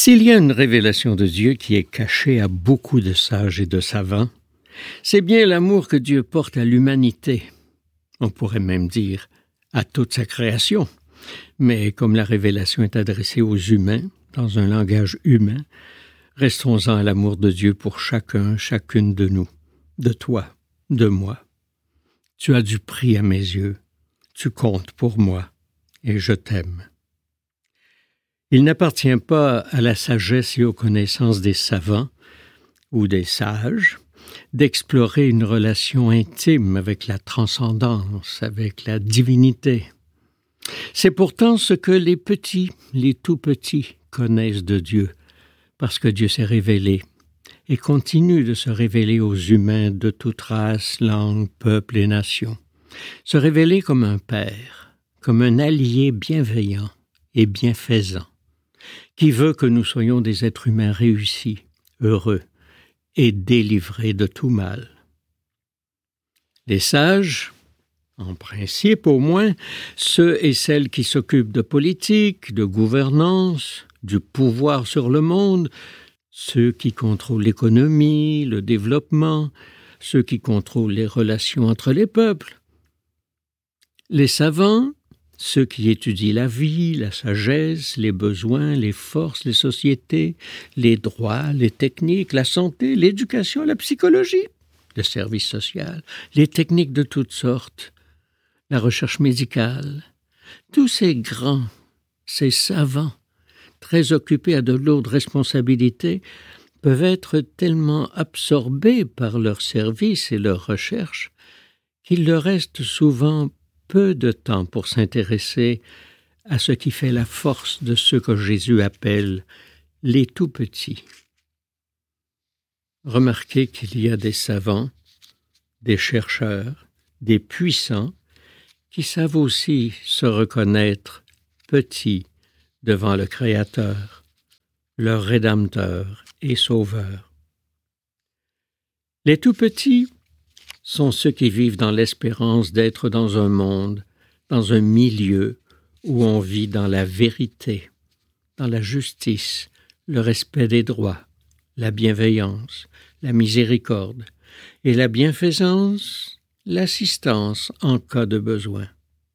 S'il y a une révélation de Dieu qui est cachée à beaucoup de sages et de savants, c'est bien l'amour que Dieu porte à l'humanité. On pourrait même dire à toute sa création. Mais comme la révélation est adressée aux humains, dans un langage humain, restons-en à l'amour de Dieu pour chacun, chacune de nous, de toi, de moi. Tu as du prix à mes yeux, tu comptes pour moi, et je t'aime. Il n'appartient pas à la sagesse et aux connaissances des savants ou des sages d'explorer une relation intime avec la transcendance, avec la divinité. C'est pourtant ce que les petits, les tout petits, connaissent de Dieu, parce que Dieu s'est révélé et continue de se révéler aux humains de toute race, langue, peuple et nation. Se révéler comme un père, comme un allié bienveillant et bienfaisant, qui veut que nous soyons des êtres humains réussis, heureux et délivrés de tout mal. Les sages, en principe au moins, ceux et celles qui s'occupent de politique, de gouvernance, du pouvoir sur le monde, ceux qui contrôlent l'économie, le développement, ceux qui contrôlent les relations entre les peuples. Les savants, ceux qui étudient la vie, la sagesse, les besoins, les forces, les sociétés, les droits, les techniques, la santé, l'éducation, la psychologie, le service social, les techniques de toutes sortes, la recherche médicale. Tous ces grands, ces savants, très occupés à de lourdes responsabilités, peuvent être tellement absorbés par leur service et leur recherche qu'il leur reste souvent peu de temps pour s'intéresser à ce qui fait la force de ceux que Jésus appelle les tout-petits. Remarquez qu'il y a des savants, des chercheurs, des puissants qui savent aussi se reconnaître petits devant le Créateur, leur Rédempteur et Sauveur. Les tout-petits sont ceux qui vivent dans l'espérance d'être dans un monde, dans un milieu où on vit dans la vérité, dans la justice, le respect des droits, la bienveillance, la miséricorde et la bienfaisance, l'assistance en cas de besoin.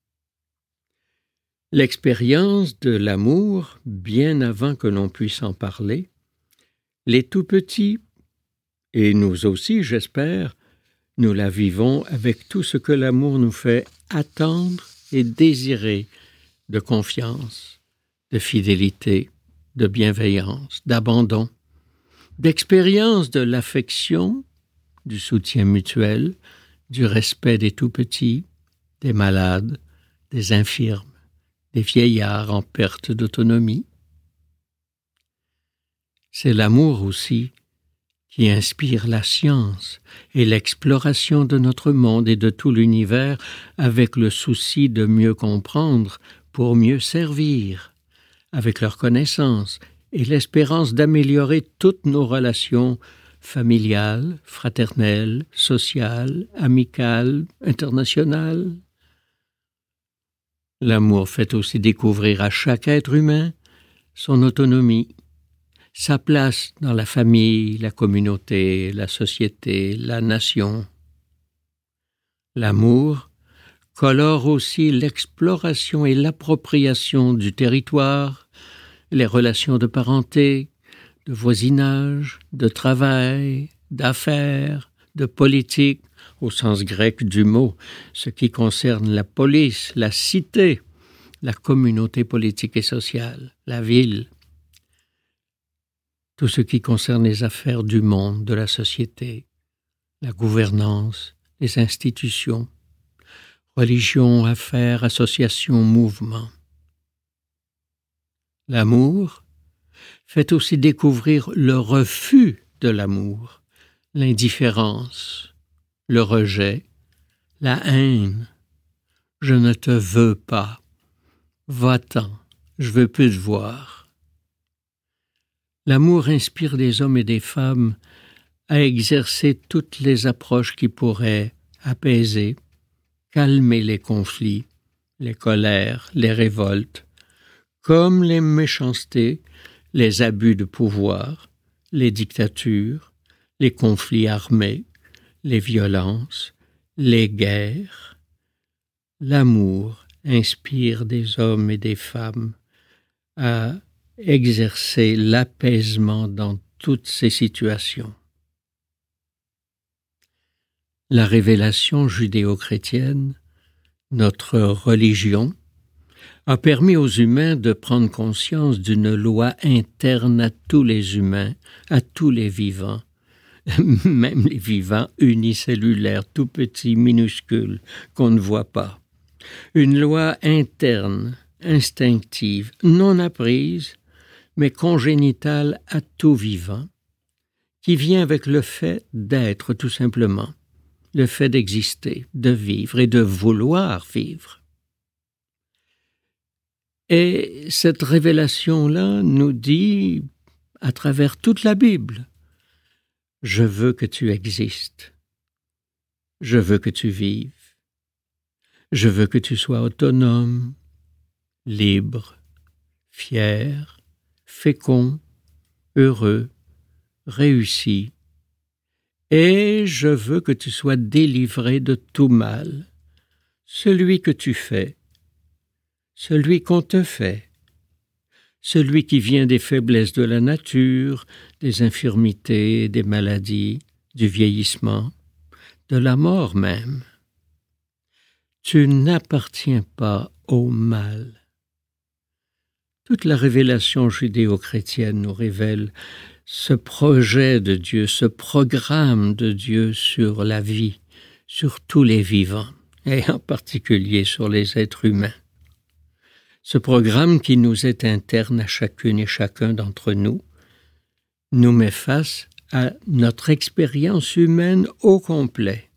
L'expérience de l'amour, bien avant que l'on puisse en parler, les tout-petits, et nous aussi, j'espère, nous la vivons avec tout ce que l'amour nous fait attendre et désirer de confiance, de fidélité, de bienveillance, d'abandon, d'expérience de l'affection, du soutien mutuel, du respect des tout-petits, des malades, des infirmes, des vieillards en perte d'autonomie. C'est l'amour aussi qui inspire la science et l'exploration de notre monde et de tout l'univers avec le souci de mieux comprendre pour mieux servir, avec leur connaissance et l'espérance d'améliorer toutes nos relations familiales, fraternelles, sociales, amicales, internationales. L'amour fait aussi découvrir à chaque être humain son autonomie, sa place dans la famille, la communauté, la société, la nation. L'amour colore aussi l'exploration et l'appropriation du territoire, les relations de parenté, de voisinage, de travail, d'affaires, de politique, au sens grec du mot, ce qui concerne la police, la cité, la communauté politique et sociale, la ville, tout ce qui concerne les affaires du monde, de la société, la gouvernance, les institutions, religion, affaires, associations, mouvements. L'amour fait aussi découvrir le refus de l'amour, l'indifférence, le rejet, la haine. Je ne te veux pas. Va-t'en, je veux plus te voir. L'amour inspire des hommes et des femmes à exercer toutes les approches qui pourraient apaiser, calmer les conflits, les colères, les révoltes, comme les méchancetés, les abus de pouvoir, les dictatures, les conflits armés, les violences, les guerres. L'amour inspire des hommes et des femmes à exercer l'apaisement dans toutes ces situations. La révélation judéo-chrétienne, notre religion, a permis aux humains de prendre conscience d'une loi interne à tous les humains, à tous les vivants, même les vivants unicellulaires, tout petits, minuscules, qu'on ne voit pas. Une loi interne, instinctive, non apprise, mais congénitale à tout vivant, qui vient avec le fait d'être tout simplement, le fait d'exister, de vivre et de vouloir vivre. Et cette révélation-là nous dit, à travers toute la Bible, « Je veux que tu existes. Je veux que tu vives. Je veux que tu sois autonome, libre, fier, fécond, heureux, réussi. Et je veux que tu sois délivré de tout mal, celui que tu fais, celui qu'on te fait, celui qui vient des faiblesses de la nature, des infirmités, des maladies, du vieillissement, de la mort même. Tu n'appartiens pas au mal. » Toute la révélation judéo-chrétienne nous révèle ce projet de Dieu, ce programme de Dieu sur la vie, sur tous les vivants, et en particulier sur les êtres humains. Ce programme qui nous est interne à chacune et chacun d'entre nous, nous met face à notre expérience humaine au complet.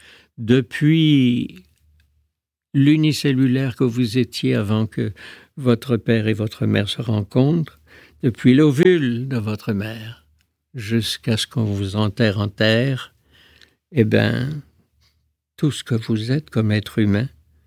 Depuis l'unicellulaire que vous étiez avant que votre père et votre mère se rencontrent, depuis l'ovule de votre mère, jusqu'à ce qu'on vous enterre en terre, eh bien, tout ce que vous êtes comme être humain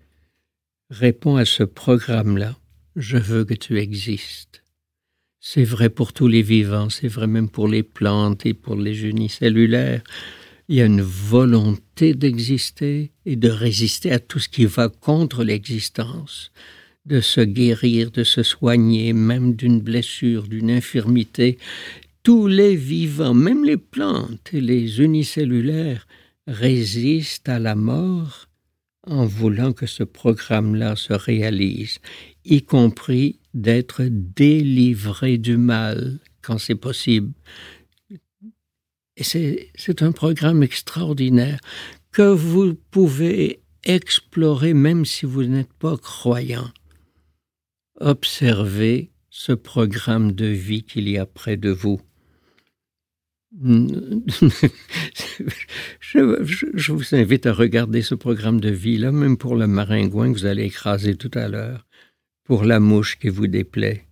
répond à ce programme-là. Je veux que tu existes. C'est vrai pour tous les vivants, c'est vrai même pour les plantes et pour les unicellulaires. Il y a une volonté d'exister et de résister à tout ce qui va contre l'existence, de se guérir, de se soigner, même d'une blessure, d'une infirmité. Tous les vivants, même les plantes et les unicellulaires, résistent à la mort en voulant que ce programme-là se réalise, y compris d'être délivré du mal quand c'est possible. Et c'est un programme extraordinaire que vous pouvez explorer même si vous n'êtes pas croyant. Observez ce programme de vie qu'il y a près de vous. Je vous invite à regarder ce programme de vie-là, même pour le maringouin que vous allez écraser tout à l'heure, pour la mouche qui vous déplaît.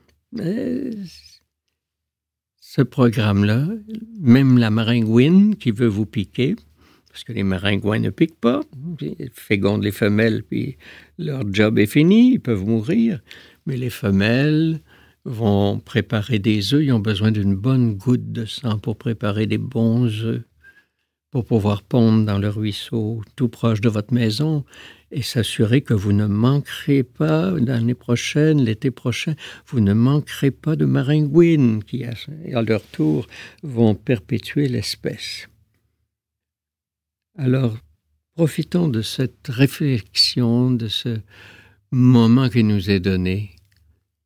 Ce programme-là, même la maringouine qui veut vous piquer, parce que les maringouins ne piquent pas, ils fécondent les femelles, puis leur job est fini, ils peuvent mourir, mais les femelles vont préparer des œufs, ils ont besoin d'une bonne goutte de sang pour préparer des bons œufs, pour pouvoir pondre dans le ruisseau tout proche de votre maison et s'assurer que vous ne manquerez pas l'année prochaine, l'été prochain, vous ne manquerez pas de maringouines qui, à leur tour, vont perpétuer l'espèce. Alors, profitons de cette réflexion, de ce moment qui nous est donné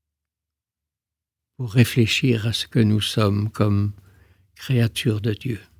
pour réfléchir à ce que nous sommes comme créatures de Dieu.